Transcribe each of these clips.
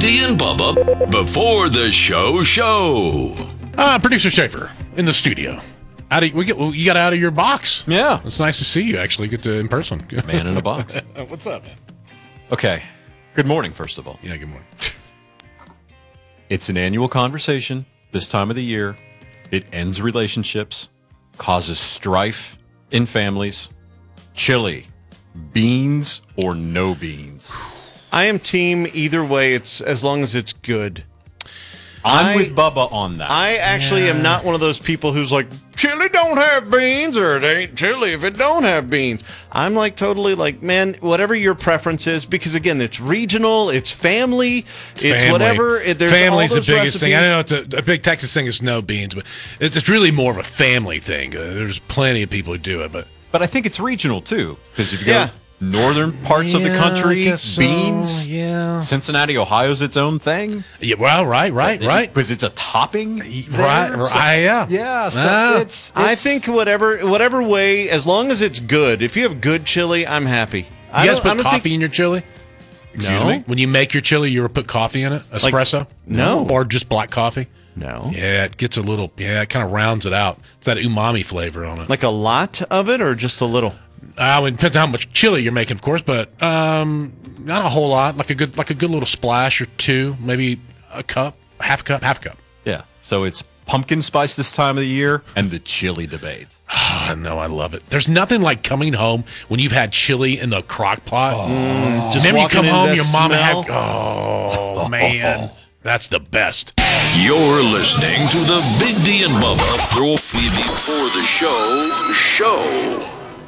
D and Bubba before the show. Producer Schaefer in the studio. You got out of your box. Yeah. It's nice to see you actually get to in person. Man in a box. What's up, man? Okay. Good morning, first of all. Yeah, good morning. It's an annual conversation this time of the year. It ends relationships, causes strife in families. Chili, beans or no beans? I am team either way. It's as long as it's good. I'm with Bubba on that. I actually am not one of those people who's like, chili don't have beans, or it ain't chili if it don't have beans. I'm like totally like, man, whatever your preference is, because again, it's regional, it's family, it's family. whatever. There's Family's all the those biggest thing. I recipes. know it's a big Texas thing is no beans, but it's really more of a family thing. There's plenty of people who do it, but I think it's regional too, because if you go northern parts of the country, beans. Yeah. Cincinnati, Ohio's its own thing. Yeah, well, right. Because it's a topping. Right. Yeah. So it's I think whatever way, as long as it's good. If you have good chili, I'm happy. You guys put coffee in your chili? Excuse me? When you make your chili, you ever put coffee in it? Espresso? No. Or just black coffee? No. Yeah, it gets it kind of rounds it out. It's that umami flavor on it. Like a lot of it or just a little? It depends on how much chili you're making, of course, but not a whole lot. Like a good little splash or two, maybe a cup, half a cup. Yeah. So it's pumpkin spice this time of the year and the chili debate. Oh, no, I love it. There's nothing like coming home when you've had chili in the crock pot. Just then when you walking come into home, that your mama smell. had. Oh man, that's the best. You're listening to the Big D and Bubba before the show.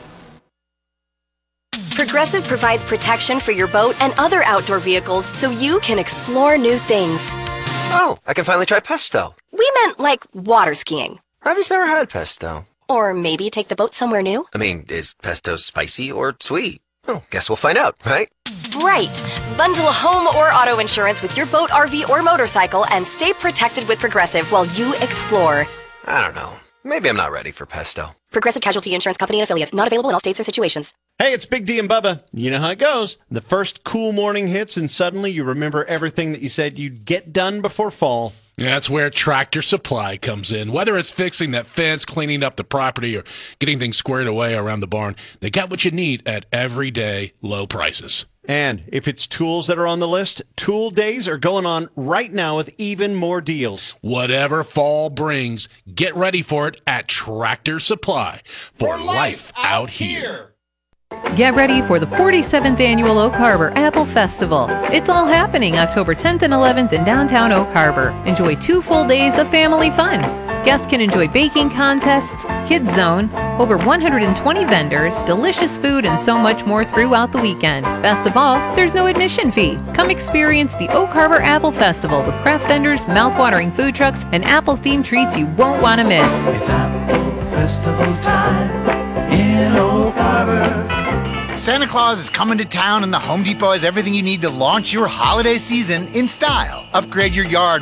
Progressive provides protection for your boat and other outdoor vehicles so you can explore new things. Oh, I can finally try pesto. We meant like water skiing. I've just never had pesto. Or maybe take the boat somewhere new. I mean, is pesto spicy or sweet? Oh, guess we'll find out, right? Right. Bundle home or auto insurance with your boat, RV, or motorcycle and stay protected with Progressive while you explore. I don't know. Maybe I'm not ready for pesto. Progressive Casualty Insurance Company and Affiliates. Not available in all states or situations. Hey, it's Big D and Bubba. You know how it goes. The first cool morning hits, and suddenly you remember everything that you said you'd get done before fall. Yeah, that's where Tractor Supply comes in. Whether it's fixing that fence, cleaning up the property, or getting things squared away around the barn, they got what you need at everyday low prices. And if it's tools that are on the list, Tool Days are going on right now with even more deals. Whatever fall brings, get ready for it at Tractor Supply for life out here. Get ready for the 47th Annual Oak Harbor Apple Festival. It's all happening October 10th and 11th in downtown Oak Harbor. Enjoy 2 full days of family fun. Guests can enjoy baking contests, kids zone, over 120 vendors, delicious food, and so much more throughout the weekend. Best of all, there's no admission fee. Come experience the Oak Harbor Apple Festival with craft vendors, mouth-watering food trucks, and apple-themed treats you won't want to miss. It's Apple Festival time in Oak Harbor. Santa Claus is coming to town, and the Home Depot has everything you need to launch your holiday season in style. Upgrade your yard